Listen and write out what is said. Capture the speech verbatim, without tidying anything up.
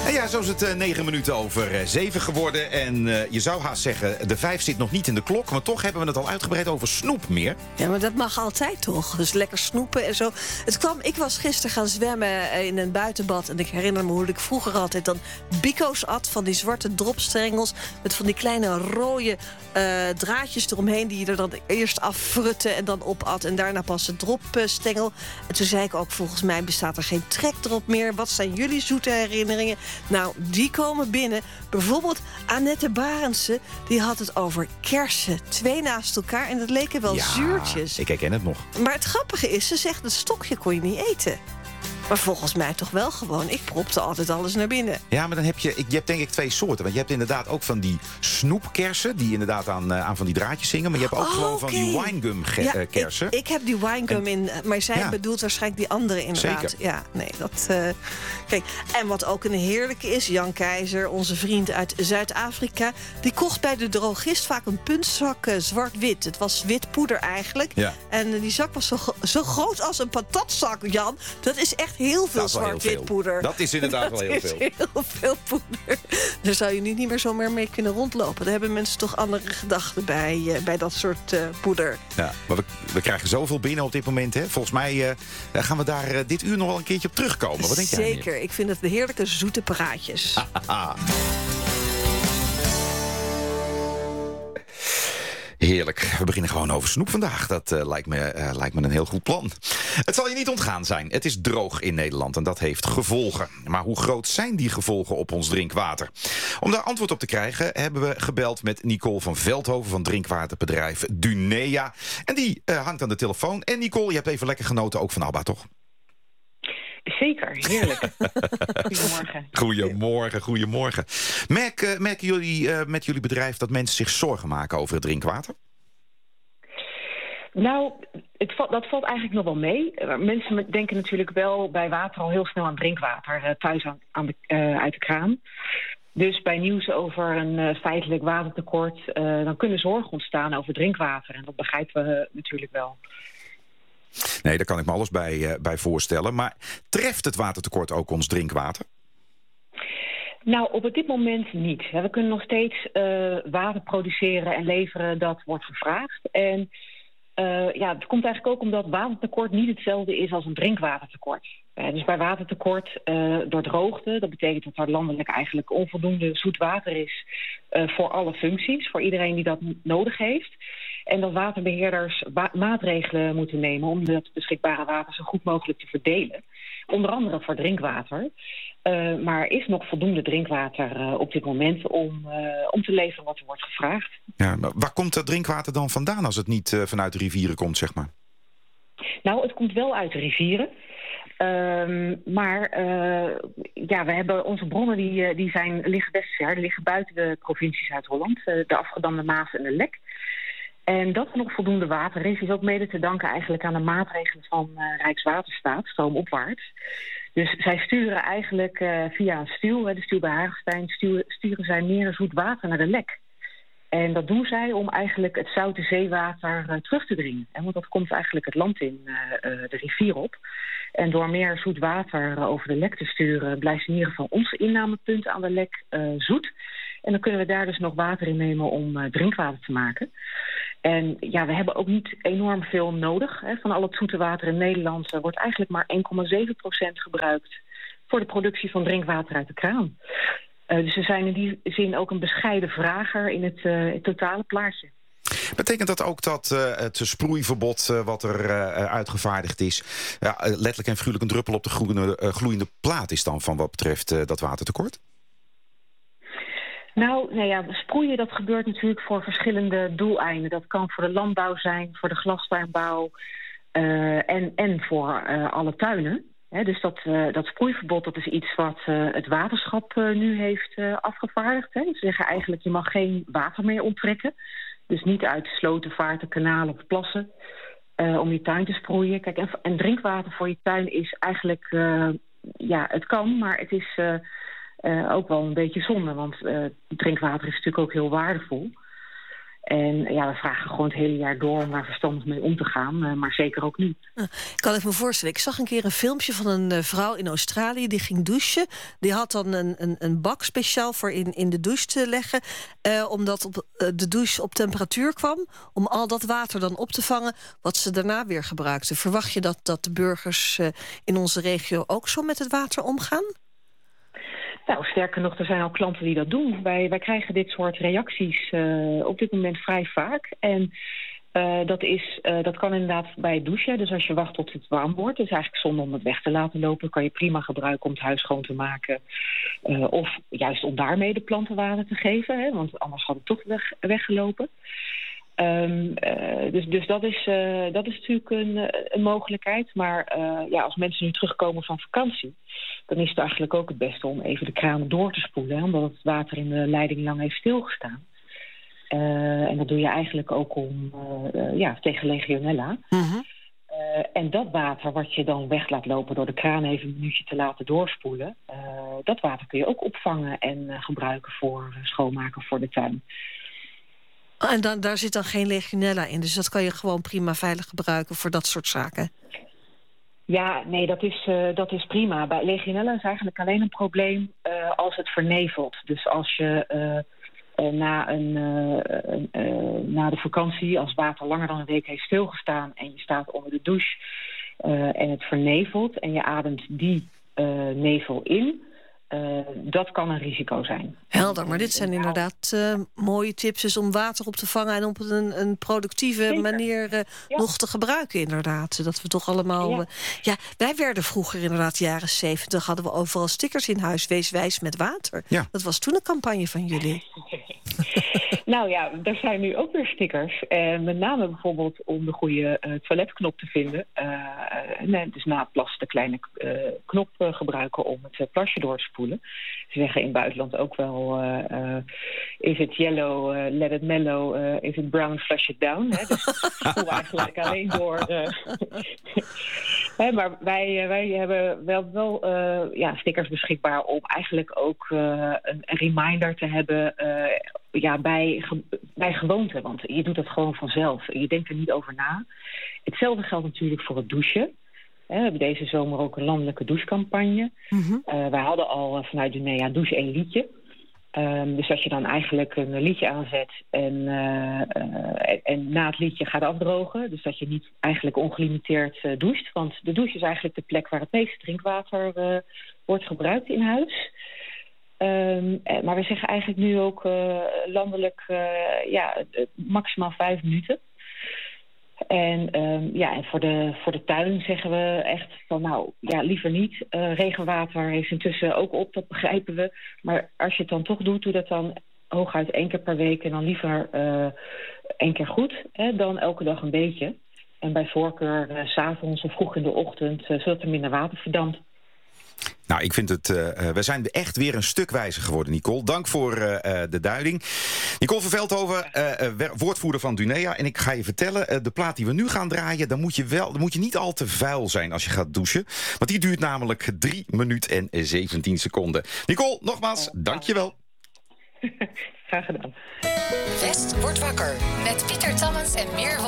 En ja, zo is het uh, negen minuten over uh, zeven geworden. En uh, je zou haast zeggen, de vijf zit nog niet in de klok. Maar toch hebben we het al uitgebreid over snoep meer. Ja, maar dat mag altijd toch? Dus lekker snoepen en zo. Het kwam, ik was gisteren gaan zwemmen in een buitenbad. En ik herinner me hoe ik vroeger altijd dan bico's at. Van die zwarte dropstrengels. Met van die kleine rode uh, draadjes eromheen. Die je er dan eerst affrutte en dan opat. En daarna pas de dropstengel. En toen zei ik ook, volgens mij bestaat er geen trekdrop meer. Wat zijn jullie zoete herinneringen? Nou, die komen binnen. Bijvoorbeeld Annette Barendse, die had het over kersen. Twee naast elkaar en het leken wel ja, zuurtjes. Ik herken het nog. Maar het grappige is, ze zegt, het stokje kon je niet eten. Maar volgens mij toch wel gewoon. Ik propte altijd alles naar binnen. Ja, maar dan heb je, je hebt denk ik twee soorten. Want je hebt inderdaad ook van die snoepkersen, die inderdaad aan, uh, aan van die draadjes zingen. Maar je hebt ook oh, gewoon okay. van die winegum ge- ja, uh, kersen. Ik, ik heb die winegum in, maar zij ja. bedoelt waarschijnlijk die andere inderdaad. Zeker. Ja, nee, dat... Uh, kijk, en wat ook een heerlijke is, Jan Keizer, onze vriend uit Zuid-Afrika, die kocht bij de drogist vaak een puntzak uh, zwart-wit. Het was wit poeder eigenlijk. Ja. En uh, die zak was zo, zo groot als een patatzak, Jan. Dat is echt heel veel zwart. Witpoeder. Dat is inderdaad dat wel heel is veel. heel veel poeder. Daar zou je nu niet meer zo meer mee kunnen rondlopen. Daar hebben mensen toch andere gedachten bij, uh, bij dat soort uh, poeder. Ja, maar we, we krijgen zoveel binnen op dit moment. Hè. Volgens mij uh, gaan we daar uh, dit uur nog wel een keertje op terugkomen. Wat denk jij? Zeker. Ik vind het de heerlijke zoete praatjes. Heerlijk. We beginnen gewoon over snoep vandaag. Dat uh, lijkt, me, uh, lijkt me een heel goed plan. Het zal je niet ontgaan zijn. Het is droog in Nederland en dat heeft gevolgen. Maar hoe groot zijn die gevolgen op ons drinkwater? Om daar antwoord op te krijgen hebben we gebeld met Nicole van Veldhoven van drinkwaterbedrijf Dunea. En die uh, hangt aan de telefoon. En Nicole, je hebt even lekker genoten ook van Alba, toch? Zeker, heerlijk. Goedemorgen. Goedemorgen, goedemorgen. Merk, uh, merken jullie uh, met jullie bedrijf dat mensen zich zorgen maken over het drinkwater? Nou, het valt, dat valt eigenlijk nog wel mee. Mensen denken natuurlijk wel bij water al heel snel aan drinkwater. Uh, thuis aan, aan de, uh, uit de kraan. Dus bij nieuws over een uh, feitelijk watertekort, Uh, dan kunnen zorgen ontstaan over drinkwater. En dat begrijpen we natuurlijk wel. Nee, daar kan ik me alles bij, uh, bij voorstellen. Maar treft het watertekort ook ons drinkwater? Nou, op dit moment niet. We kunnen nog steeds uh, water produceren en leveren dat wordt gevraagd. En uh, ja, het komt eigenlijk ook omdat watertekort niet hetzelfde is als een drinkwatertekort. Uh, dus bij watertekort uh, door droogte, dat betekent dat er landelijk eigenlijk onvoldoende zoet water is uh, voor alle functies, voor iedereen die dat nodig heeft. En dat waterbeheerders wa- maatregelen moeten nemen om het beschikbare water zo goed mogelijk te verdelen. Onder andere voor drinkwater. Uh, maar er is nog voldoende drinkwater uh, op dit moment om, uh, om te leveren wat er wordt gevraagd. Ja, maar waar komt dat drinkwater dan vandaan als het niet uh, vanuit de rivieren komt, zeg maar? Nou, het komt wel uit de rivieren. Um, maar uh, ja, we hebben onze bronnen die, die zijn, liggen best ver. Die liggen buiten de provincie Zuid-Holland. Uh, de Afgedamde Maas en de Lek. En dat er nog voldoende water is, is ook mede te danken eigenlijk aan de maatregelen van uh, Rijkswaterstaat, stroomopwaarts. Dus zij sturen eigenlijk uh, via een stuw, de stuw bij Hagestein, sturen, sturen zij meer zoet water naar de Lek. En dat doen zij om eigenlijk het zoute zeewater uh, terug te dringen. En want dat komt eigenlijk het land in, uh, uh, de rivier op. En door meer zoet water uh, over de Lek te sturen, blijft in ieder geval onze innamepunt aan de Lek uh, zoet. En dan kunnen we daar dus nog water in nemen om uh, drinkwater te maken. En ja, we hebben ook niet enorm veel nodig. Hè. Van al het zoete water in Nederland uh, wordt eigenlijk maar één komma zeven procent gebruikt voor de productie van drinkwater uit de kraan. Uh, dus we zijn in die zin ook een bescheiden vrager in het, uh, het totale plaatje. Betekent dat ook dat uh, het sproeiverbod uh, wat er uh, uitgevaardigd is, uh, letterlijk en figuurlijk een druppel op de groene, uh, gloeiende plaat is dan van wat betreft uh, dat watertekort? Nou, nou ja, sproeien dat gebeurt natuurlijk voor verschillende doeleinden. Dat kan voor de landbouw zijn, voor de glastuinbouw uh, en, en voor uh, alle tuinen. He, dus dat, uh, dat sproeiverbod, dat is iets wat uh, het waterschap uh, nu heeft uh, afgevaardigd. He. Ze zeggen eigenlijk, je mag geen water meer onttrekken. Dus niet uit sloten, vaarten, kanalen of plassen uh, om je tuin te sproeien. Kijk, en, en drinkwater voor je tuin is eigenlijk, uh, ja, het kan, maar het is uh, uh, ook wel een beetje zonde. Want uh, drinkwater is natuurlijk ook heel waardevol. En ja, we vragen gewoon het hele jaar door om daar verstandig mee om te gaan. Uh, maar zeker ook nu. Uh, kan ik me voorstellen. Ik zag een keer een filmpje van een uh, vrouw in Australië. Die ging douchen. Die had dan een, een, een bak speciaal voor in, in de douche te leggen. Uh, omdat op, uh, de douche op temperatuur kwam. Om al dat water dan op te vangen. Wat ze daarna weer gebruikten. Verwacht je dat, dat de burgers uh, in onze regio ook zo met het water omgaan? Nou, sterker nog, er zijn al klanten die dat doen. Wij, wij krijgen dit soort reacties uh, op dit moment vrij vaak. En uh, dat, is, uh, dat kan inderdaad bij het douchen. Dus als je wacht tot het warm wordt, is eigenlijk zonde om het weg te laten lopen. Kan je prima gebruiken om het huis schoon te maken. Uh, of juist om daarmee de planten water te geven. Hè, want anders had het toch weg, weggelopen. Um, uh, dus dus dat, is, uh, dat is natuurlijk een, een mogelijkheid. Maar uh, ja, als mensen nu terugkomen van vakantie, dan is het eigenlijk ook het beste om even de kraan door te spoelen. Hè, omdat het water in de leiding lang heeft stilgestaan. Uh, en dat doe je eigenlijk ook om, uh, uh, ja, tegen Legionella. Mm-hmm. Uh, en dat water wat je dan weg laat lopen door de kraan even een minuutje te laten doorspoelen, uh, dat water kun je ook opvangen en uh, gebruiken voor uh, schoonmaken voor de tuin. En dan, daar zit dan geen Legionella in. Dus dat kan je gewoon prima veilig gebruiken voor dat soort zaken. Ja, nee, dat is, uh, dat is prima. Bij Legionella is eigenlijk alleen een probleem uh, als het vernevelt. Dus als je uh, uh, na, een, uh, uh, na de vakantie, als water langer dan een week heeft stilgestaan en je staat onder de douche uh, en het vernevelt en je ademt die uh, nevel in, Uh, dat kan een risico zijn. Helder, maar dit zijn inderdaad uh, mooie tips dus om water op te vangen en op een, een productieve Zeker. manier uh, ja. nog te gebruiken, inderdaad. Dat we toch allemaal... Ja. Uh, ja, wij werden vroeger inderdaad jaren zeventig, hadden we overal stickers in huis. Wees wijs met water. Ja. Dat was toen een campagne van jullie. Nou ja, er zijn nu ook weer stickers. Uh, met name bijvoorbeeld om de goede uh, toiletknop te vinden. Uh, nee, dus na het plassen de kleine uh, knop uh, gebruiken om het uh, plasje door te spoelen. Ze zeggen in het buitenland ook wel, uh, uh, is it yellow, uh, let it mellow, uh, is it brown, flush it down. Hè? Dus spoel eigenlijk alleen door. Uh, Hè, maar wij, uh, wij hebben wel, wel uh, ja, stickers beschikbaar om eigenlijk ook uh, een, een reminder te hebben uh, ja, bij, ge, bij gewoonte. Want je doet dat gewoon vanzelf. Je denkt er niet over na. Hetzelfde geldt natuurlijk voor het douchen. We hebben deze zomer ook een landelijke douchecampagne. Mm-hmm. Uh, wij hadden al uh, vanuit Dunea douche één liedje. Um, dus dat je dan eigenlijk een liedje aanzet en, uh, uh, en na het liedje gaat afdrogen. Dus dat je niet eigenlijk ongelimiteerd uh, doucht. Want de douche is eigenlijk de plek waar het meeste drinkwater uh, wordt gebruikt in huis. Um, maar we zeggen eigenlijk nu ook uh, landelijk uh, ja, maximaal vijf minuten. En, um, ja, en voor, de, voor de tuin zeggen we echt van nou, ja, liever niet. Uh, regenwater heeft intussen ook op, dat begrijpen we. Maar als je het dan toch doet, doe dat dan hooguit één keer per week. En dan liever uh, één keer goed, hè, dan elke dag een beetje. En bij voorkeur uh, 's avonds of vroeg in de ochtend, uh, zodat er minder water verdampt. Nou, ik vind het... Uh, we zijn echt weer een stuk wijzer geworden, Nicole. Dank voor uh, de duiding. Nicole van Veldhoven, uh, woordvoerder van Dunea. En ik ga je vertellen, uh, de plaat die we nu gaan draaien, dan moet je wel, dan moet je niet al te vuil zijn als je gaat douchen. Want die duurt namelijk drie minuten en zeventien seconden. Nicole, nogmaals, dank je wel. Graag gedaan. West wordt wakker met Pieter Tammens en meer